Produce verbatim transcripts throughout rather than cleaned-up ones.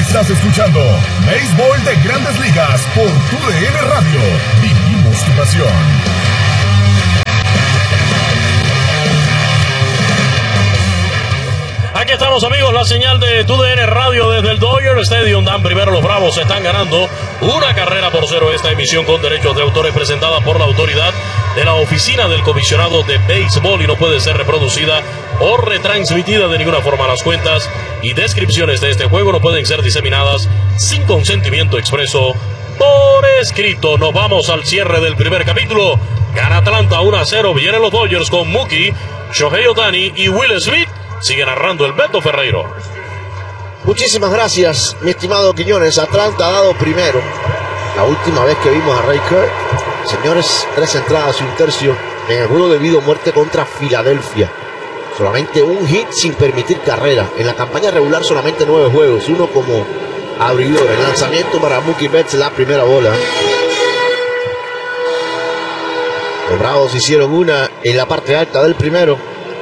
Estás escuchando Béisbol de Grandes Ligas por Tu D N Radio. Vivimos tu pasión. Aquí estamos, amigos, la señal de Tu D N Radio desde el Dodger Stadium. Dan primero, los Bravos están ganando una carrera por cero. Esta emisión con derechos de autor es presentada por la autoridad de la Oficina del Comisionado de Béisbol y no puede ser reproducida o retransmitida de ninguna forma. Las cuentas y descripciones de este juego no pueden ser diseminadas sin consentimiento expreso por escrito. Nos vamos al cierre del primer capítulo. Gana Atlanta uno a cero. Vienen los Dodgers con Mookie, Shohei Ohtani y Will Smith. Sigue narrando el Beto Ferreiro. Muchísimas gracias, mi estimado Quiñones. Atlanta ha dado primero. La última vez que vimos a Ray Kerr, señores, tres entradas y un tercio en el juego de vida o muerte contra Filadelfia. Solamente un hit sin permitir carrera. En la campaña regular solamente nueve juegos, uno como abridor. El lanzamiento para Mookie Betts, la primera bola. Los Bravos hicieron una en la parte alta del primero.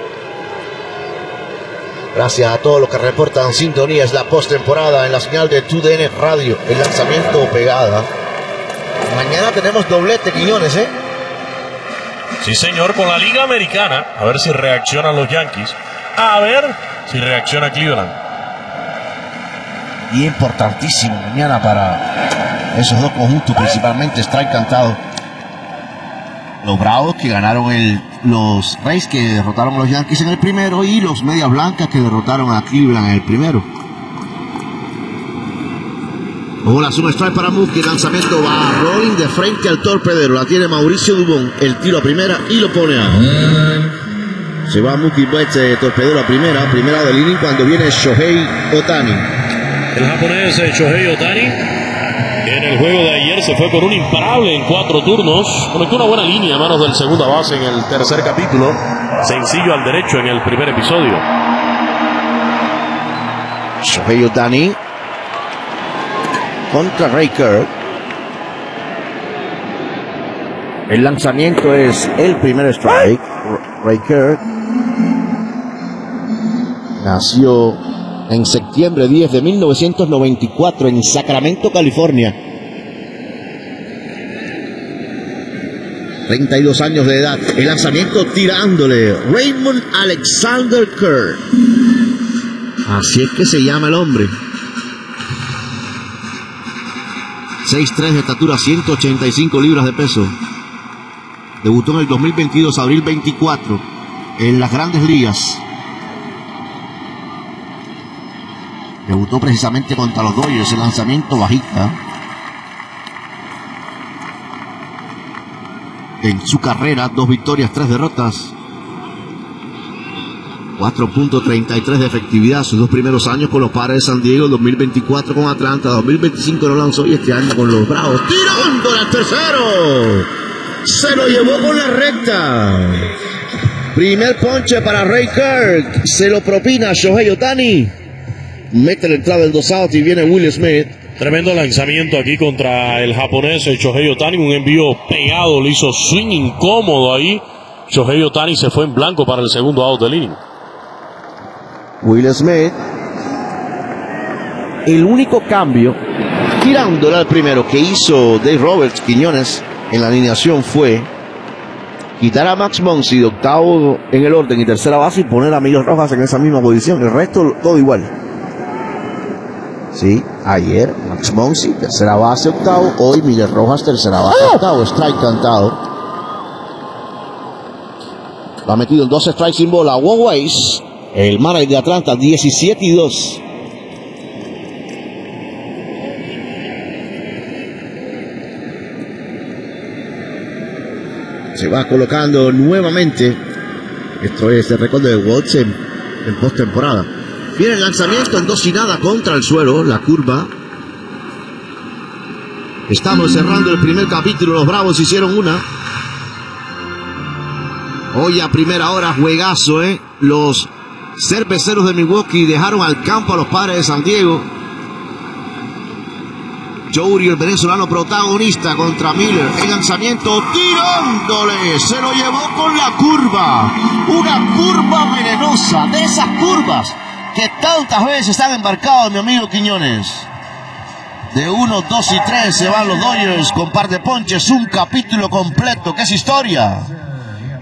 Gracias a todos los que reportan sintonía. Es la postemporada en la señal de Tu D N Radio. El lanzamiento pegada. Mañana tenemos doblete, Quiñones, ¿eh? Sí, señor, con la Liga Americana. A ver si reaccionan los Yankees. A ver si reacciona Cleveland. Y importantísimo mañana para esos dos conjuntos, principalmente strike cantado. Los Bravos que ganaron el, los Rays que derrotaron a los Yankees en el primero y los Medias Blancas que derrotaron a Cleveland en el primero. Bola, un strike para Mookie, lanzamiento va a rolling de frente al torpedero, la tiene Mauricio Dubón, el tiro a primera y lo pone a... Se va Mookie Betts de torpedero a primera, primera del inning cuando viene Shohei Ohtani. El japonés Shohei Ohtani en el juego de ayer se fue con un imparable en cuatro turnos. Conectó una buena línea a manos del segunda base en el tercer capítulo. Sencillo al derecho en el primer episodio. Shohei Ohtani contra Ray Kerr. El lanzamiento es el primer strike. Ray Kerr nació en septiembre diez de mil novecientos noventa y cuatro en Sacramento, California. treinta y dos años de edad. El lanzamiento tirándole Raymond Alexander Kerr. Así es que se llama el hombre. seis tres de estatura, ciento ochenta y cinco libras de peso. Debutó en el dos mil veintidós, abril veinticuatro, en las Grandes Ligas. Debutó precisamente contra los Dodgers. El lanzamiento bajita. En su carrera, dos victorias, tres derrotas. cuatro punto treinta y tres de efectividad. Sus dos primeros años con los Padres de San Diego. dos mil veinticuatro con Atlanta. dos mil veinticinco no lanzó y este año con los Bravos. ¡Tirando al tercero! Se lo llevó con la recta. Primer ponche para Ray Kerr. Se lo propina Shohei Ohtani. Mete la entrada del dos out y viene Will Smith. Tremendo lanzamiento aquí contra el japonés Shohei Ohtani. Un envío pegado, le hizo swing incómodo ahí. Shohei Ohtani se fue en blanco para el segundo out del inning. Will Smith. El único cambio, tirándole al primero, que hizo Dave Roberts, Quiñones, en la alineación fue quitar a Max Muncy de octavo en el orden y tercera base y poner a Miguel Rojas en esa misma posición. El resto todo igual. Sí, ayer Max Muncy, tercera base, octavo. Hoy Miguel Rojas, tercera base, octavo. Strike cantado. Lo ha metido en dos strikes sin bola. One ways. El manager de Atlanta, diecisiete y dos. Se va colocando nuevamente. Esto es el récord de Watts en, en postemporada. Viene el lanzamiento en dos y nada contra el suelo, la curva. Estamos cerrando el primer capítulo. Los Bravos hicieron una. Hoy a primera hora, juegazo, ¿eh? Los cerveceros de Milwaukee dejaron al campo a los Padres de San Diego. Joey, el venezolano protagonista contra Miller. El lanzamiento tirándole. Se lo llevó con la curva. Una curva venenosa. De esas curvas que tantas veces están embarcados, mi amigo Quiñones. De uno, dos y tres se van los Dodgers con par de ponches. Un capítulo completo. ¿Qué es historia?